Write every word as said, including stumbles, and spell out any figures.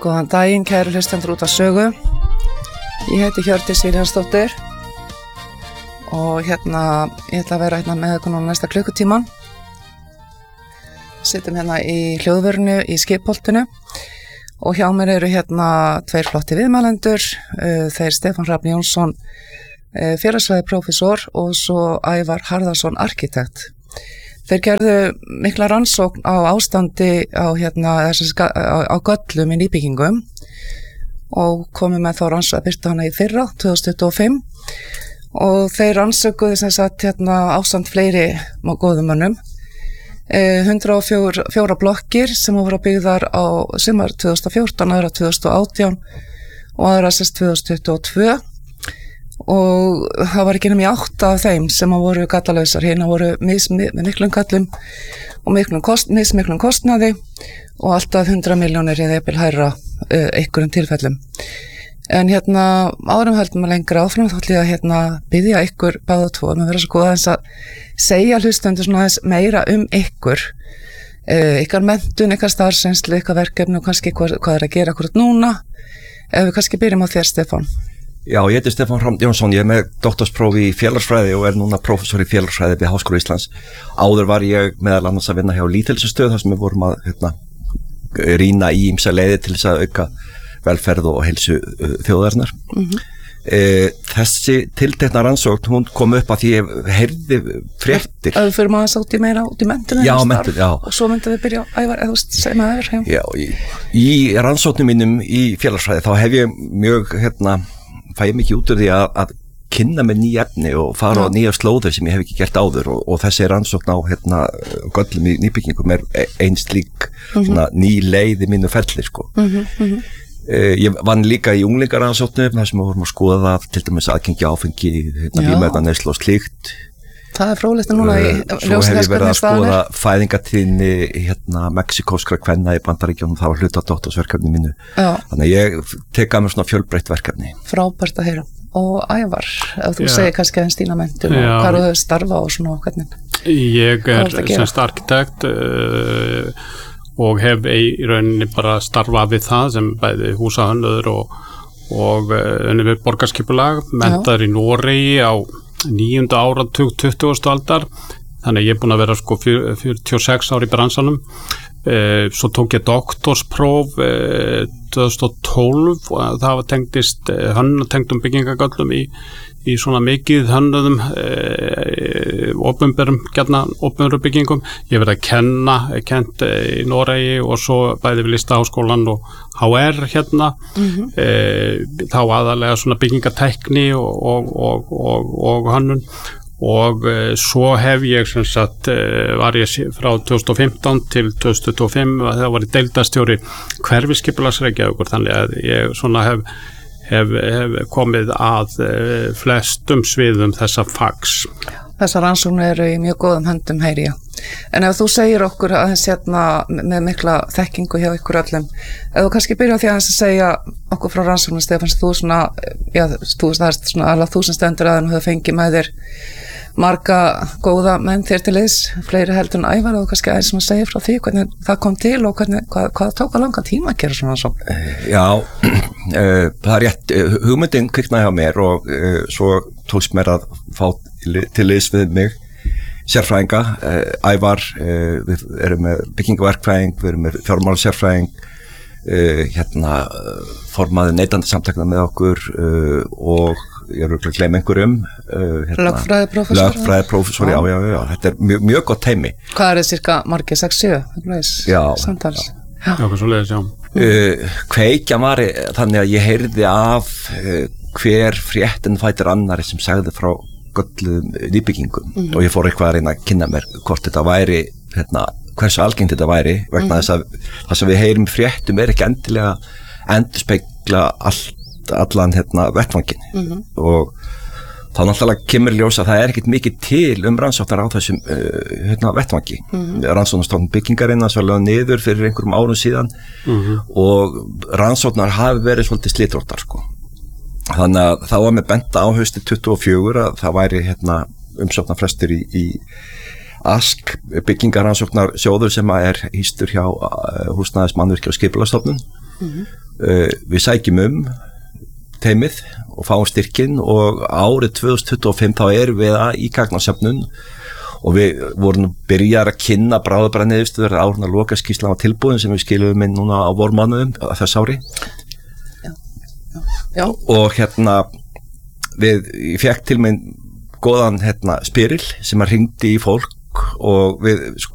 Góðan daginn, kæru hlustendur út af sögu. Ég heiti Hjördís Vilhjálmsdóttir og hérna, ég ætla að vera hérna með ykkur núna næsta klukkutíman. Sittum hérna í hljóðvörinu í Skipholtinu og hjá mér eru hérna tveir flotti viðmælendur, þeir Stefán Hrafn Jónsson, félagsfræðiprófessor og svo Ævar Harðarson, arkitekt. Þeir gerðu mikla rannsókn á ástandi á, hérna, á, á göllum í nýbyggingum og komu með þá rannsókn að byrta hana í fyrra, tvö þúsund tuttugu og fimm, og þeir rannsökuðu sem sagt hérna ástand fleiri góðum mönnum, hundrað og fjórar blokkir sem voru byggðar á sumar tvö þúsund og fjórtán, aðra tvö þúsund og átján og aðra sérst tvö þúsund tuttugu og tvö. Og það var ekki nema í átta af þeim sem voru gallalausar, hérna voru mis, með miklum gallum og miklum kost, mismiklum kostnaði og alltaf hundrað milljónir eða jafnvel hærra uh, einhverjum tilfellum. En hérna árum höldum við lengra áfram þá ætla ég að hérna biðja ykkur báða tvo um að vera svo góð aðeins að segja hlustendur svona aðeins meira um ykkur, uh, ykkar menntun, ykkar starfsreynslu, ykkar verkefni og kannski hvað, hvað er að gera akkurat núna. Ef við kannski byrjum á þér, Stefán. Já, ég heiti Stefán Hrafn Jónsson, ég er með doktorspróf í félagsfræði og er núna prófessor í félagsfræði við Háskóla Íslands. Áður var ég meðal annars að vinna hjá lýðheilsustöð þar sem við vorum að hérna, rýna í ýmsa leiðir til þess að auka velferð og heilsu uh, þjóðarinnar. Mm-hmm. e, þessi tiltekna rannsókn, hún kom upp að því ég heyrði fréttir. Að við fyrir maður sátt í meira út í menntun já, menntun, já. Og svo myndum við byrja á Ævar, eða þú veist, segja með Ævar. Já, í, í rannsóknum mínum í félagsfræði þá hef ég mjög hérna fæ ég mikið út úr því að, að kynna með ný efni og fara á nýja slóðir sem ég hef ekki gert áður og, og þessi rannsókn á hérna, göllum í nýbyggingum er einn slík mm-hmm. svona, ný leið í mínu ferli sko. Mm-hmm, mm-hmm. Eh, ég vann líka í unglingarannsóknum þar sem við vorum að skoða það til dæmis aðgengi áfengi, hérna, vímuefnaneyslu og slíkt. Það er fróðlegt núna í Svo hef ég verið að skoða fæðingatíðni hérna mexikóskra kvenna í Bandaríkjunum, það var hluta af doktorsverkefni mínu. Já. Þannig að ég tek að mér svona fjölbreytt verkefni. Frábært að heyra. Og Ævar, ef þú Já. segir kannski aðeins þína menntun og hvað þú hefur starfað og svona hvernig. Ég er semst arkitekt uh, og hef í rauninni bara starfað við það sem bæði húsahönnuður og, og uh, við borgarskipulag, menntaður í Noregi á níunda áratug tuttugustu aldar, þannig að ég er búin að vera sko fjörutíu og sex ár í bransanum. E, svo tók ég doktorspróf e, tvö þúsund og tólf og það var tengdist e, hönnutengdum byggingagöllum í, í svona mikið hönnuðum e, opinberum, gjarna opinberum byggingum. Ég hef verið að kenna, kent e, í Noregi og svo bæði við Listaháskólan og H R hérna, mm-hmm. e, þá aðalega svona byggingatækni og, og, og, og, og hönnun. Og uh, svo hef ég sem sagt uh, var ég frá tvö þúsund og fimmtán til tvö þúsund tuttugu og fimm það var ég deildarstjóri hverfisskipulags Reykjavíkur, þannig að ég svona hef, hef, hef komið að uh, flestum sviðum þessa fags. Þessar rannsóknir eru í mjög góðum höndum, heyri ég. En ef þú segir okkur aðeins hérna með mikla þekkingu hjá ykkur öllum, ef þú kannski byrja á því aðeins að segja okkur frá rannsóknum, Stefán, þú svona, já, þú veist svona alveg þú sem stendur að þú hefur fengið með þér marga góða menn þér til liðs, fleiri heldur en Ævar, og þú kannski aðeins svona segja frá því hvernig það kom til og hvernig, hvað, hvað tók að langa tíma að gera svona rannsókn? Já, uh, það er rétt, hugmyndin kviknaði hjá mér og uh, svo tókst mér að fá til liðs við mig sérfræðinga, uh, Ævar, uh, við erum með byggingaverkfræðing, við erum með fjármálasérfræðing, uh, hérna formaði neytendasamtaka með okkur uh, og ég er örugglega að gleyma einhverjum uh, hérna, lögfræðiprófessor, lögfræðiprófessor já, já, já, þetta er mjög, mjög gott heimi. Hvað er það cirka margir, sex sjö já, samtals? Já, já, svo leiðis, já. Uh, kveikja var þannig að ég heyrði af uh, hver fréttin fætir annari sem sagði frá gölluðum nýbyggingum mm-hmm. og ég fór eitthvað að reyna að kynna mér hvort þetta væri, hérna, hversu algengt þetta væri vegna mm-hmm. þess að það sem við heyrum fréttum er ekki endilega endurspegla allt allan hérna vettvangin mm-hmm. og þá náttúrulega kemur ljós að það er ekkert mikið til um rannsóknar á þessum uh, hérna vettvangi. Mm-hmm. Rannsóknarstofnun byggingarinnar svo lögð niður fyrir einhverjum árum síðan mm-hmm. og rannsóknar hafi verið svolítið slitróttar sko. Þannig að þá var með benda á hausti tuttugu og fjögur að það væri hérna umsóknarfrestur í, í Ask byggingarannsóknar sjóður sem er hýstur hjá uh, húsnæðis mannvirkja og skipulagsstofnun. Mm-hmm. uh, við sækjum um teimið og fáum styrkinn og árið tvö þúsund tuttugu og fimm þá erum við að í gagnasöfnun og við vorum byrjar að kynna bráðabræðniðurstöður árna lokaskýrslan á tilbúðin sem við skilum inn núna á vormánuðum þess ári já. Já. og hérna við, ég fekk til minn góðan hérna spyril sem að hringdi í fólk og við